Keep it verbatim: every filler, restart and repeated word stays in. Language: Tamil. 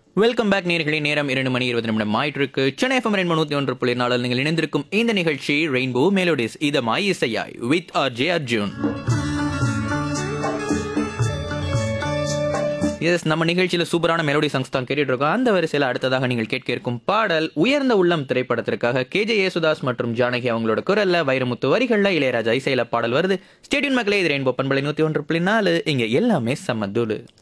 வெல்கம் பேக் நேயர்களே. நேரம் இரண்டு மணி இருபது நிமிடம் ஆயிட்டு இருக்கு. சென்னை எஃப்எம் ரெண்டு நூத்தி ஒன்று புள்ளி நாலில் நீங்கள் இணைந்திருக்கும் இந்த நிகழ்ச்சி ரெயின்போ மெலோடிஸ் இதமாய் இசையாய் with R J Arjun. S, நம்ம நிகழ்ச்சியில சூப்பரான மெலோடி சாங்ஸ் தான் கேட்டுட்டு இருக்கோம். அந்த வரிசையில் அடுத்ததாக நீங்கள் கேட்க இருக்கும் பாடல் உயர்ந்த உள்ளம் திரைப்படத்திற்காக கே ஜே யேசுதாஸ் மற்றும் ஜானகி அவங்களோட குரல்ல வைரமுத்து வரிகள்ல இளையராஜா இசையில பாடல் வருது. ஸ்டேடியம் மக்களே, இது ரெயின்போ பண்பலை நூத்தி ஒன்று புள்ளி நாலு. இங்க எல்லாமே செம்ம தூளு.